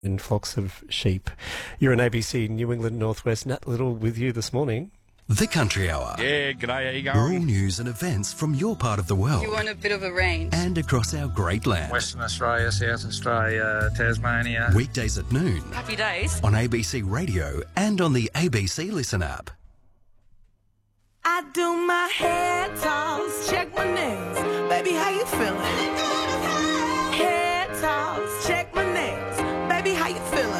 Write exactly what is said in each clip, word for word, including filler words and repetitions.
in flocks of sheep. You're on A B C New England Northwest. Nat Little with you this morning. The Country Hour. Yeah, g'day, how you Rural going? news and events from your part of the world. You want a bit of a range. And across our great land. Western Australia, South Australia, Tasmania. Weekdays at noon. Happy days. On A B C Radio and on the A B C Listen app. I do my hair toss, check my nails. Baby, how you feeling? Hair toss, check my nails. Baby, how you feeling?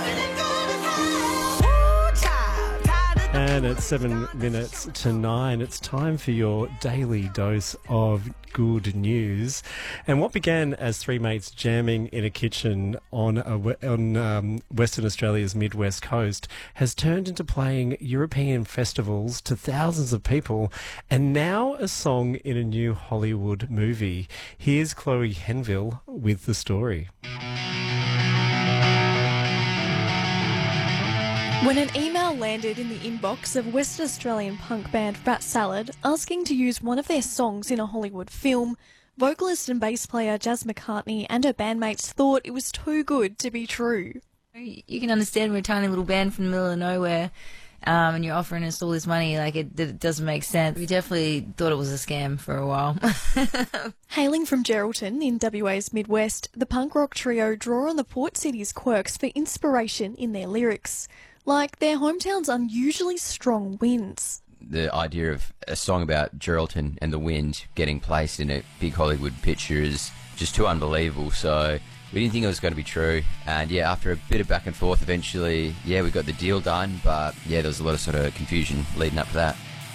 Ooh, child, tired of the- And at seven minutes to nine, it's time for your daily dose of good news. And what began as three mates jamming in a kitchen on a, we- on um, Western Australia's Midwest coast has turned into playing European festivals to thousands of people, and now a song in a new Hollywood movie. Here's Chloe Henville with the story. When an email landed in the inbox of Western Australian punk band Rat Salad asking to use one of their songs in a Hollywood film, vocalist and bass player Jazz McCartney and her bandmates thought it was too good to be true. You can understand we're a tiny little band from the middle of nowhere, um, and you're offering us all this money, like it, it doesn't make sense. We definitely thought it was a scam for a while. Hailing from Geraldton in W A's Midwest, the punk rock trio draw on the port city's quirks for inspiration in their lyrics, like their hometown's unusually strong winds. The idea of a song about Geraldton and the wind getting placed in a big Hollywood picture is just too unbelievable, so we didn't think it was going to be true. And yeah, after a bit of back and forth, eventually, yeah, we got the deal done, but yeah, there was a lot of sort of confusion leading up to that.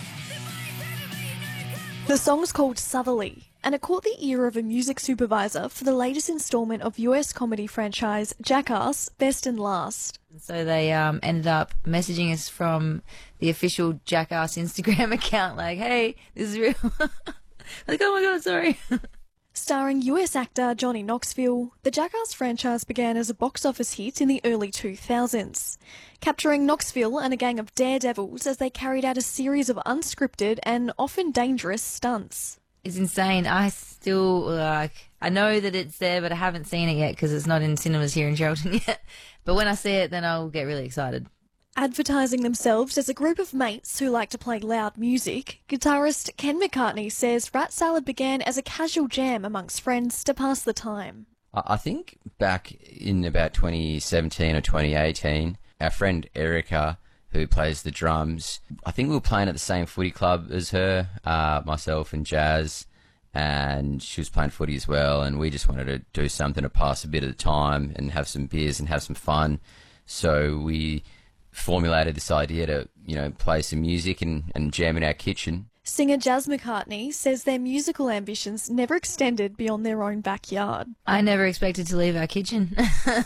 The song's called Southerly, and it caught the ear of a music supervisor for the latest instalment of U S comedy franchise Jackass, Best and Last. So they um, ended up messaging us from the official Jackass Instagram account, like, hey, this is real. Like, oh my God, sorry. Starring U S actor Johnny Knoxville, the Jackass franchise began as a box office hit in the early two thousands, capturing Knoxville and a gang of daredevils as they carried out a series of unscripted and often dangerous stunts. It's insane. I still, like, I know that it's there, but I haven't seen it yet because it's not in cinemas here in Geraldton yet. But when I see it, then I'll get really excited. Advertising themselves as a group of mates who like to play loud music, guitarist Ken McCartney says Rat Salad began as a casual jam amongst friends to pass the time. I think back in about twenty seventeen or twenty eighteen, our friend Erica, who plays the drums, I think we were playing at the same footy club as her, uh, myself and Jazz, and she was playing footy as well, and we just wanted to do something to pass a bit of the time and have some beers and have some fun. So we formulated this idea to, you know, play some music and, and jam in our kitchen. Singer Jazz McCartney says their musical ambitions never extended beyond their own backyard. I never expected to leave our kitchen.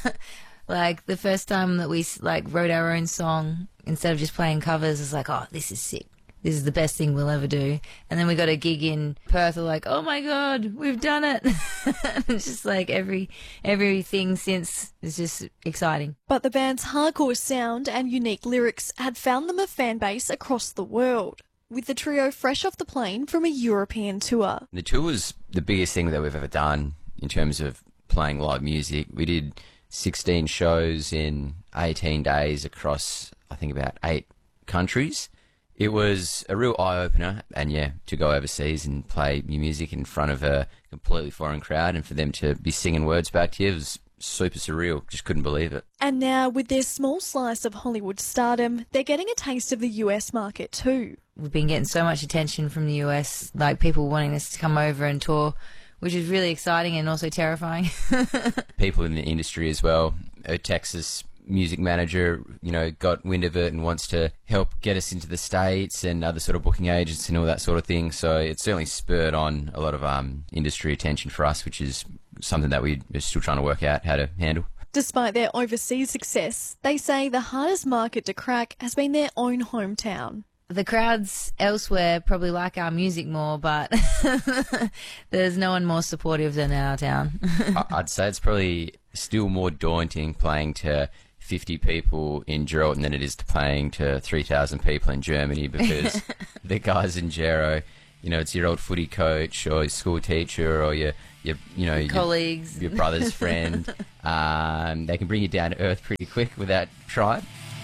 Like, the first time that we, like, wrote our own song, instead of just playing covers, it's like, oh, this is sick. This is the best thing we'll ever do. And then we got a gig in Perth, we're like, oh my God, we've done it. It's just like every everything since is just exciting. But the band's hardcore sound and unique lyrics had found them a fan base across the world, with the trio fresh off the plane from a European tour. The tour was the biggest thing that we've ever done in terms of playing live music. We did sixteen shows in eighteen days across, I think, about eight countries. It was a real eye-opener, and yeah, to go overseas and play new music in front of a completely foreign crowd and for them to be singing words back to you was super surreal. Just couldn't believe it. And now, with their small slice of Hollywood stardom, they're getting a taste of the U S market too. We've been getting so much attention from the U S, like people wanting us to come over and tour, which is really exciting and also terrifying. People in the industry as well. A Texas music manager, you know, got wind of it and wants to help get us into the States, and other sort of booking agents and all that sort of thing. So it's certainly spurred on a lot of um, industry attention for us, which is something that we're still trying to work out how to handle. Despite their overseas success, they say the hardest market to crack has been their own hometown. The crowds elsewhere probably like our music more, but there's no one more supportive than our town. I'd say it's probably still more daunting playing to fifty people in Geraldton than it is to playing to three thousand people in Germany, because the guys in Gero, you know, it's your old footy coach or your school teacher or your your, you know, your, colleagues, your brother's friend. Um, they can bring you down to earth pretty quick without trying.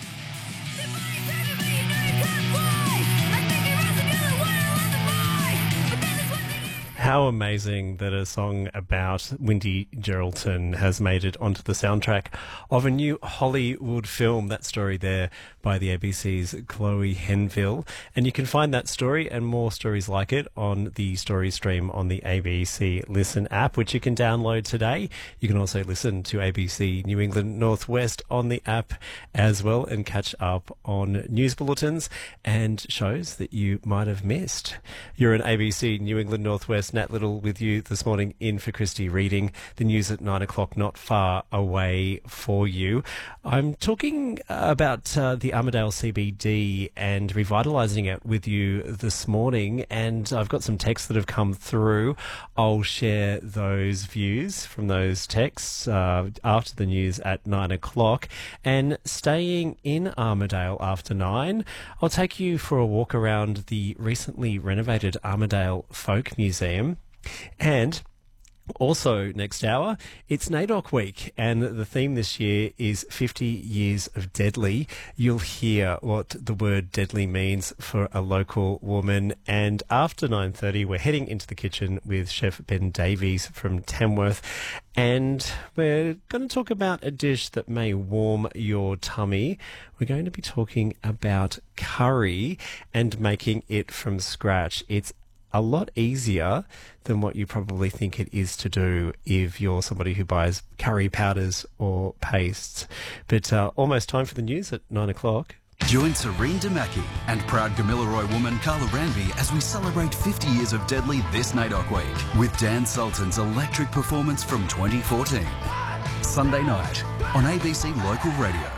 How amazing that a song about Wendy Geraldton has made it onto the soundtrack of a new Hollywood film. That story there by the A B C's Chloe Henville. And you can find that story and more stories like it on the story stream on the A B C Listen app, which you can download today. You can also listen to A B C New England Northwest on the app as well and catch up on news bulletins and shows that you might have missed. You're an A B C New England Northwest. Nat Little with you this morning in for Christy reading the news at nine o'clock, not far away for you. I'm talking about uh, the Armidale C B D and revitalising it with you this morning, and I've got some texts that have come through. I'll share those views from those texts uh, after the news at nine o'clock. And staying in Armidale after nine, I'll take you for a walk around the recently renovated Armidale Folk Museum. And also next hour, it's NAIDOC Week, and the theme this year is fifty years of Deadly. You'll hear what the word deadly means for a local woman. And after nine thirty, we're heading into the kitchen with Chef Ben Davies from Tamworth. And we're going to talk about a dish that may warm your tummy. We're going to be talking about curry and making it from scratch. It's a lot easier than what you probably think it is to do if you're somebody who buys curry powders or pastes. But uh, almost time for the news at nine o'clock. Join Serene Damaki and proud Gamilaroi woman Carla Ranby as we celebrate fifty years of Deadly this NAIDOC Week with Dan Sultan's electric performance from twenty fourteen. Sunday night on A B C Local Radio.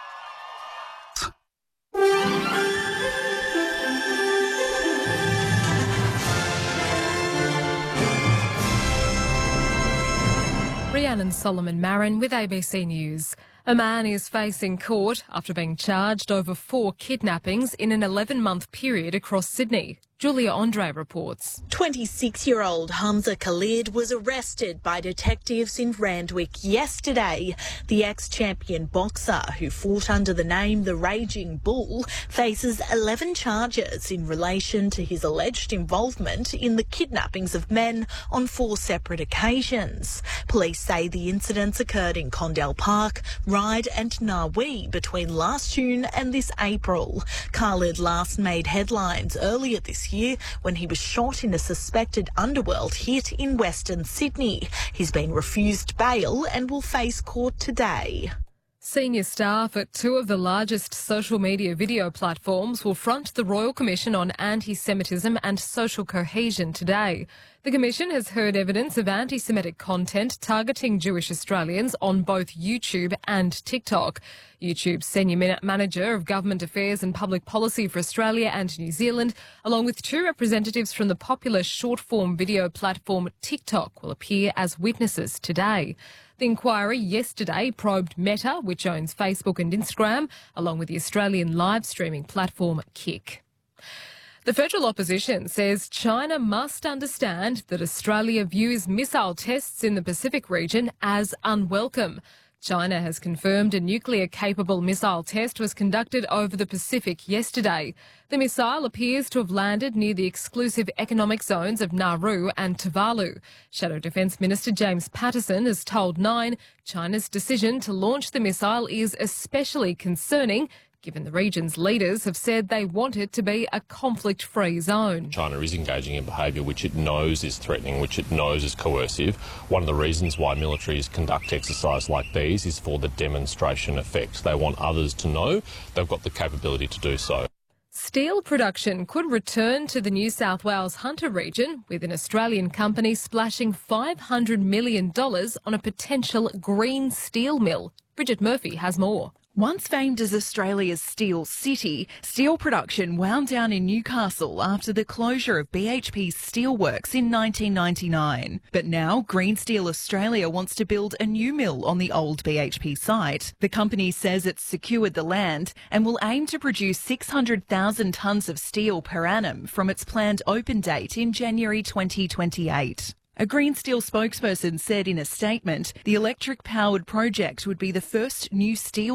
Rhiannon Solomon Marin with A B C News. A man is facing court after being charged over four kidnappings in an eleven-month period across Sydney. Julia Andre reports. twenty-six-year-old Hamza Khalid was arrested by detectives in Randwick yesterday. The ex-champion boxer, who fought under the name The Raging Bull, faces eleven charges in relation to his alleged involvement in the kidnappings of men on four separate occasions. Police say the incidents occurred in Condell Park, Ryde and Narwee between last June and this April. Khalid last made headlines earlier this year when he was shot in a suspected underworld hit in Western Sydney. He's been refused bail and will face court today. Senior staff at two of the largest social media video platforms will front the Royal Commission on Anti-Semitism and Social Cohesion today. The Commission has heard evidence of anti-Semitic content targeting Jewish Australians on both YouTube and TikTok. YouTube's Senior Manager of Government Affairs and Public Policy for Australia and New Zealand, along with two representatives from the popular short-form video platform TikTok, will appear as witnesses today. The inquiry yesterday probed Meta, which owns Facebook and Instagram, along with the Australian live streaming platform Kick. The federal opposition says China must understand that Australia views missile tests in the Pacific region as unwelcome. China has confirmed a nuclear-capable missile test was conducted over the Pacific yesterday. The missile appears to have landed near the exclusive economic zones of Nauru and Tuvalu. Shadow Defence Minister James Patterson has told Nine China's decision to launch the missile is especially concerning, given the region's leaders have said they want it to be a conflict-free zone. China is engaging in behaviour which it knows is threatening, which it knows is coercive. One of the reasons why militaries conduct exercises like these is for the demonstration effect. They want others to know they've got the capability to do so. Steel production could return to the New South Wales Hunter region, with an Australian company splashing five hundred million dollars on a potential green steel mill. Bridget Murphy has more. Once famed as Australia's Steel City, steel production wound down in Newcastle after the closure of B H P's steelworks in nineteen ninety-nine. But now Green Steel Australia wants to build a new mill on the old B H P site. The company says it's secured the land and will aim to produce six hundred thousand tonnes of steel per annum from its planned open date in January twenty twenty-eight. A Green Steel spokesperson said in a statement the electric-powered project would be the first new steel